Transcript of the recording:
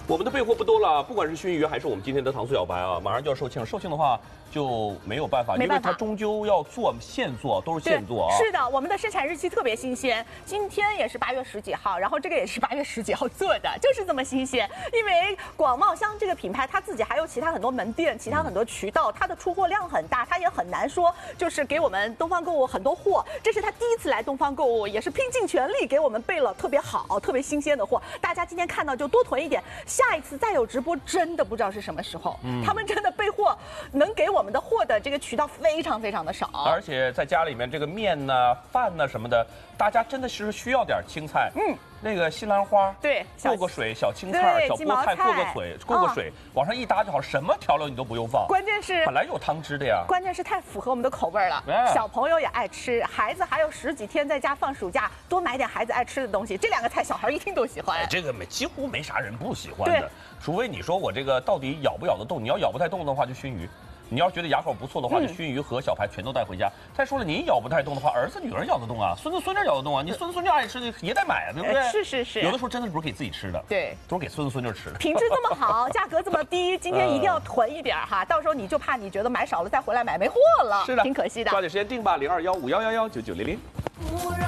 我们的备货不多了，不管是熏鱼还是我们今天的糖醋小白啊，马上就要售罄。售罄的话就没有办法，因为它终究要做现做，都是现做啊。 是的，我们的生产日期特别新鲜，今天也是8月10几号，然后这个也是8月10几号做的，就是这么新鲜。因为广茂香这个品牌，它自己还有其他很多门店，其他很多渠道，它的出货量很大，它也很难说就是给我们东方购物很多货。这是他第一次来东方购物，也是拼尽全力给我们备了特别好、特别新鲜的货。大家今天看到就多囤一点，下一次再有直播，真的不知道是什么时候。他们真的备货能给我们的货的这个渠道非常非常的少， 而且在家里面这个面呢、饭呢什么的，大家真的是需要点青菜。那个西兰花， 对， 过个水，小青菜、小菠菜过个水，往上一搭就好，什么调料你都不用放。 关键是本来有汤汁的呀。 关键是太符合我们的口味了，小朋友也爱吃，孩子还有10几天在家放暑假，多买点孩子爱吃的东西。这2个菜小孩一听都喜欢。 这个几乎没啥人不喜欢的，除非你说我这个到底咬不咬得动。你要咬不太动的话，就熏鱼。你要觉得牙口不错的话，就熏鱼和小排全都带回家。再说了，您咬不太动的话，儿子女儿咬得动啊，孙子孙女咬得动啊。你孙子孙女爱吃的也得买啊，对不对？ 是。 有的时候真的不是给自己吃的， 对， 都是给孙子孙女吃的。 品质这么好，价格这么低，今天一定要囤一点哈，到时候你就怕你觉得买少了再回来买没货了， 是的， 挺可惜的。 抓紧时间订吧，021511199000。